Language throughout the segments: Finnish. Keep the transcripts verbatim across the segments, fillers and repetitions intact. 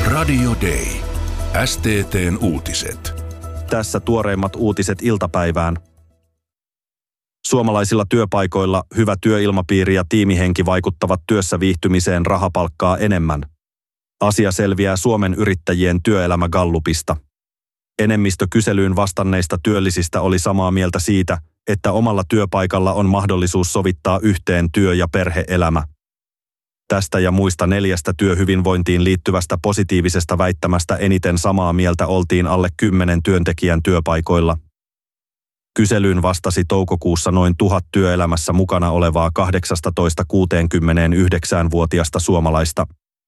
Radio Day. S T T:n uutiset. Tässä tuoreimmat uutiset iltapäivään. Suomalaisilla työpaikoilla hyvä työilmapiiri ja tiimihenki vaikuttavat työssä viihtymiseen rahapalkkaa enemmän. Asia selviää Suomen yrittäjien työelämägallupista. Enemmistö kyselyyn vastanneista työllisistä oli samaa mieltä siitä, että omalla työpaikalla on mahdollisuus sovittaa yhteen työ- ja perhe-elämä. Tästä ja muista neljästä työhyvinvointiin liittyvästä positiivisesta väittämästä eniten samaa mieltä oltiin alle kymmenen työntekijän työpaikoilla. Kyselyyn vastasi toukokuussa noin tuhat työelämässä mukana olevaa kahdeksastatoista kuuteenkymmeneenyhdeksään-vuotiasta suomalaista.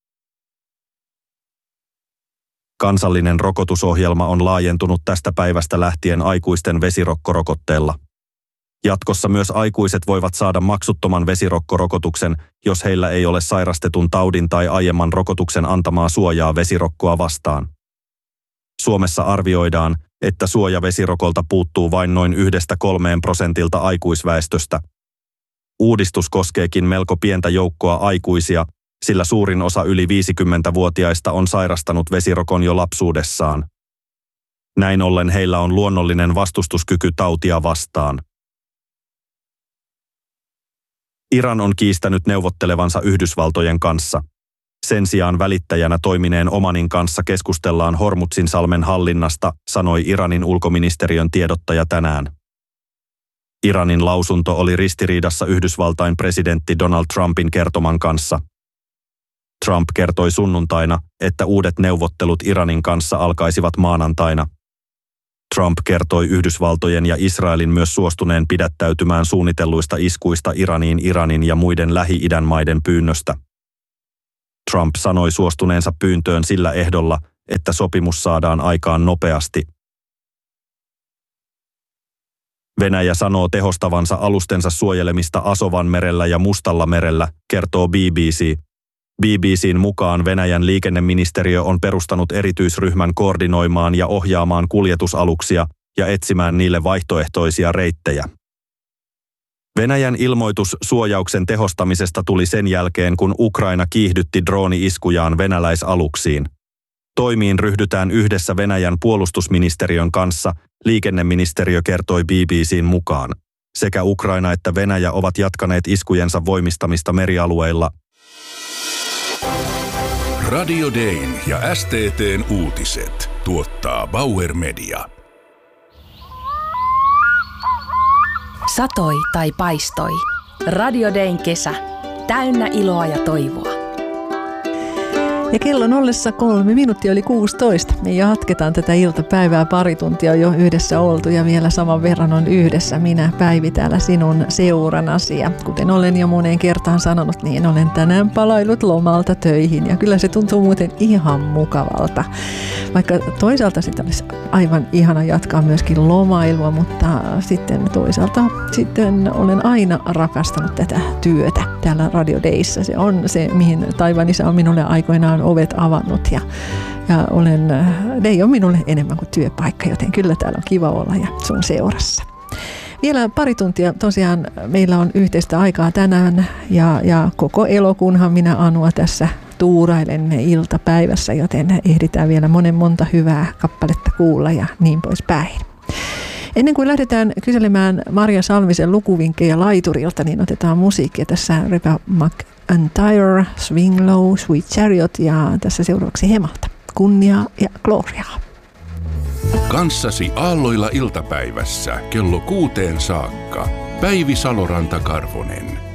Kansallinen rokotusohjelma on laajentunut tästä päivästä lähtien aikuisten vesirokkorokotteella. Jatkossa myös aikuiset voivat saada maksuttoman vesirokkorokotuksen, jos heillä ei ole sairastetun taudin tai aiemman rokotuksen antamaa suojaa vesirokkoa vastaan. Suomessa arvioidaan, että suoja vesirokolta puuttuu vain noin yhdestä kolmeen prosentilta aikuisväestöstä. Uudistus koskeekin melko pientä joukkoa aikuisia, sillä suurin osa yli viisikymmentävuotiaista on sairastanut vesirokon jo lapsuudessaan. Näin ollen heillä on luonnollinen vastustuskyky tautia vastaan. Iran on kiistänyt neuvottelevansa Yhdysvaltojen kanssa. Sen sijaan välittäjänä toimineen Omanin kanssa keskustellaan Hormuzin-salmen hallinnasta, sanoi Iranin ulkoministeriön tiedottaja tänään. Iranin lausunto oli ristiriidassa Yhdysvaltain presidentti Donald Trumpin kertoman kanssa. Trump kertoi sunnuntaina, että uudet neuvottelut Iranin kanssa alkaisivat maanantaina. Trump kertoi Yhdysvaltojen ja Israelin myös suostuneen pidättäytymään suunnitelluista iskuista Iraniin Iranin ja muiden Lähi-idän maiden pyynnöstä. Trump sanoi suostuneensa pyyntöön sillä ehdolla, että sopimus saadaan aikaan nopeasti. Venäjä sanoo tehostavansa alustensa suojelemista Asovanmerellä ja Mustalla merellä, kertoo B B C. B B C:n mukaan Venäjän liikenneministeriö on perustanut erityisryhmän koordinoimaan ja ohjaamaan kuljetusaluksia ja etsimään niille vaihtoehtoisia reittejä. Venäjän ilmoitus suojauksen tehostamisesta tuli sen jälkeen, kun Ukraina kiihdytti drooni-iskujaan venäläisaluksiin. Toimiin ryhdytään yhdessä Venäjän puolustusministeriön kanssa, liikenneministeriö kertoi B B C:n mukaan. Sekä Ukraina että Venäjä ovat jatkaneet iskujensa voimistamista merialueilla. Radio Dayn ja S T T:n uutiset tuottaa Bauer Media. Satoi tai paistoi. Radio Dayn kesä. Täynnä iloa ja toivoa. Ja kellon ollessa kolme minuuttia yli kuusitoista. Me jatketaan tätä iltapäivää. Pari tuntia on jo yhdessä oltu ja vielä saman verran on yhdessä minä, Päivi, täällä sinun seuranasi. Ja kuten olen jo moneen kertaan sanonut, niin olen tänään palailut lomalta töihin. Ja kyllä se tuntuu muuten ihan mukavalta. Vaikka toisaalta sitten olisi aivan ihana jatkaa myöskin lomailua, mutta sitten toisaalta sitten olen aina rakastanut tätä työtä täällä Radio Dayssä. Se on se, mihin taivaan isä on minulle aikoinaan ovet avannut ja, ja olen, Day on minulle enemmän kuin työpaikka, joten kyllä täällä on kiva olla ja sun seurassa. Vielä pari tuntia tosiaan meillä on yhteistä aikaa tänään ja, ja koko elokuunhan minä Anua tässä tuurailen iltapäivässä, joten ehditään vielä monen monta hyvää kappaletta kuulla ja niin poispäin. Ennen kuin lähdetään kyselemään Marja Salmisen lukuvinkkejä laiturilta, niin otetaan musiikkia. Tässä Rebecca McEntire, Swing Low, Sweet Chariot ja tässä seuraavaksi Hemalta. Kunniaa ja gloriaa. Kanssasi aalloilla iltapäivässä kello kuuteen saakka. Päivi Saloranta-Karvonen.